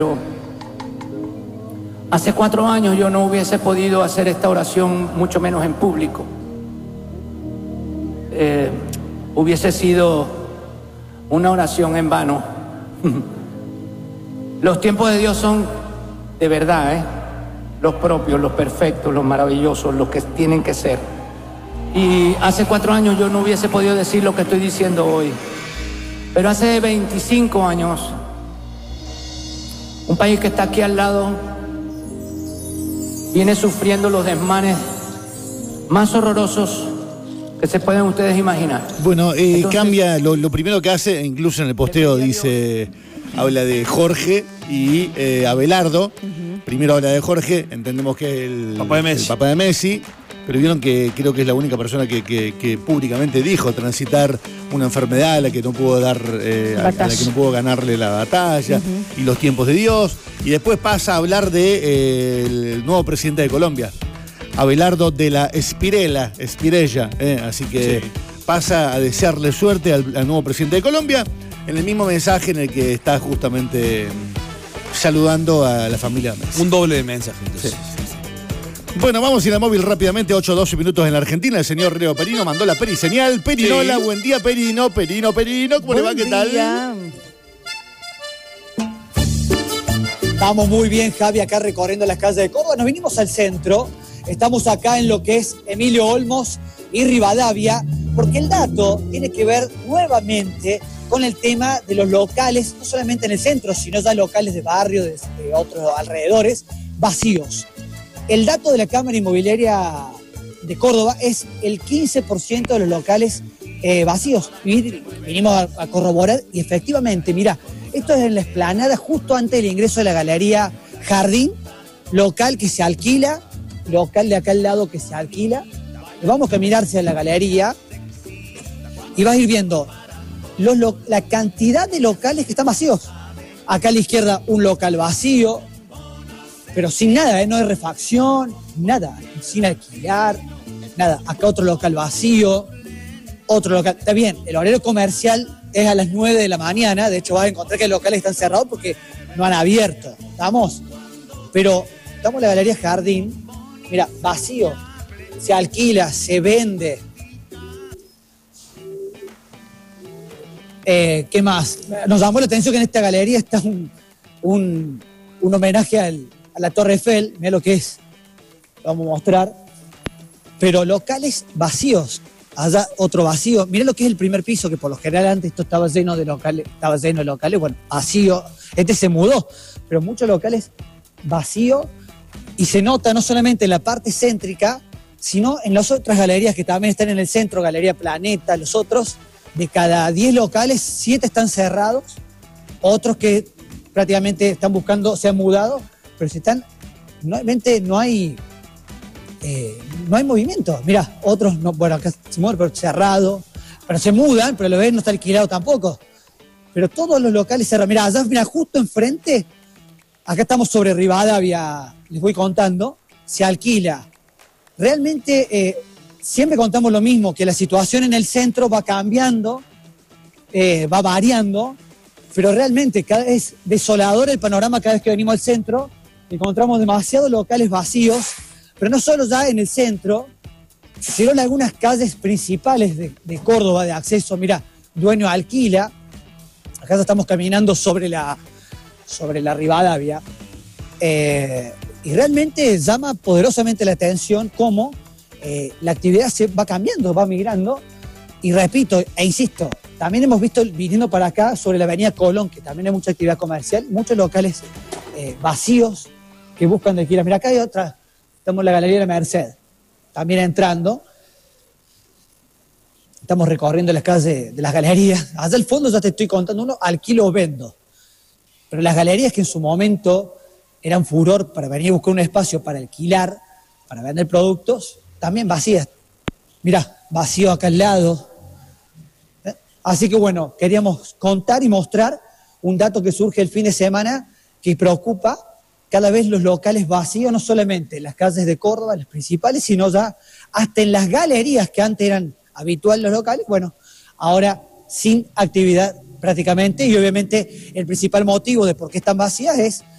Hace 4 años yo no hubiese podido hacer esta oración, mucho menos en público. Hubiese sido una oración en vano. Los tiempos de Dios son de verdad, los propios, los perfectos, los maravillosos, los que tienen que ser. Y hace 4 años yo no hubiese podido decir lo que estoy diciendo hoy. Pero hace 25 años, un país que está aquí al lado viene sufriendo los desmanes más horrorosos que se pueden ustedes imaginar. Bueno, entonces, cambia, lo primero que hace, incluso en el posteo dice, habla de Jorge y Abelardo. Primero habla de Jorge, entendemos que es el papá de Messi, pero vieron que creo que es la única persona que públicamente dijo transitar una enfermedad a la que no pudo a la que no pudo ganarle la batalla, y los tiempos de Dios. Y después pasa a hablar de el nuevo presidente de Colombia, Abelardo de la Espriella, así que pasa a desearle suerte al nuevo presidente de Colombia, en el mismo mensaje en el que está justamente saludando a la familia Messi. Un doble mensaje, entonces. Sí. Bueno, vamos a ir a móvil rápidamente, 8-12 minutos en la Argentina. El señor Leo Perino mandó la periseñal. Perinola, sí. Buen día, Perino, ¿cómo le va? ¿Qué tal? Estamos muy bien, Javi, acá recorriendo las calles de Córdoba. Nos vinimos al centro, estamos acá en lo que es Emilio Olmos y Rivadavia, porque el dato tiene que ver nuevamente con el tema de los locales, no solamente en el centro, sino ya locales de barrio, de otros alrededores, vacíos. El dato de la Cámara Inmobiliaria de Córdoba es el 15% de los locales vacíos. Y vinimos a corroborar y efectivamente, mira, esto es en la explanada justo antes del ingreso de la Galería Jardín, local que se alquila, local de acá al lado que se alquila. Vamos a caminar hacia la galería y vas a ir viendo la cantidad de locales que están vacíos. Acá a la izquierda un local vacío, pero sin nada, no hay refacción, nada, sin alquilar, nada. Acá otro local vacío, otro local. Está bien, el horario comercial es a las 9 de la mañana, de hecho vas a encontrar que los locales están cerrados porque no han abierto, ¿estamos? Pero estamos en la Galería Jardín, mira, vacío, se alquila, se vende. ¿Qué más? Nos llamó la atención que en esta galería está un homenaje a la Torre Eiffel, mira lo que es, lo vamos a mostrar, pero locales vacíos, allá otro vacío, mira lo que es el primer piso, que por lo general antes esto estaba lleno de locales, bueno, vacío, este se mudó, pero muchos locales vacíos, y se nota no solamente en la parte céntrica, sino en las otras galerías que también están en el centro, Galería Planeta, los otros, de cada 10 locales, 7 están cerrados, otros que prácticamente están buscando, se han mudado, pero si están, realmente no hay movimiento. Mirá, otros, no, bueno, acá se mueven, pero cerrado, pero se mudan, pero lo ven, no está alquilado tampoco. Pero todos los locales cerrados. Mirá, allá, mirá, justo enfrente, acá estamos sobre Rivadavia, les voy contando, se alquila. Realmente, siempre contamos lo mismo, que la situación en el centro va cambiando, va variando, pero realmente cada vez desolador el panorama cada vez que venimos al centro. Encontramos demasiados locales vacíos, pero no solo ya en el centro, sino en algunas calles principales de Córdoba, de acceso. Mira, Dueño alquila. Acá ya estamos caminando sobre la Rivadavia. Y realmente llama poderosamente la atención cómo la actividad se va cambiando, va migrando. Y repito, e insisto, también hemos visto, viniendo para acá, sobre la avenida Colón, que también hay mucha actividad comercial, muchos locales vacíos que buscan de alquilar. Mira, acá hay otra, estamos en la Galería de la Merced, también entrando. Estamos recorriendo las calles de las galerías. Allá al fondo ya te estoy contando, uno alquilo o vendo. Pero las galerías que en su momento eran furor para venir a buscar un espacio para alquilar, para vender productos, también vacías. Mirá, vacío acá al lado. Así que bueno, queríamos contar y mostrar un dato que surge el fin de semana que preocupa cada vez los locales vacíos, no solamente en las calles de Córdoba, las principales, sino ya hasta en las galerías que antes eran habituales los locales, bueno, ahora sin actividad prácticamente, y obviamente el principal motivo de por qué están vacías es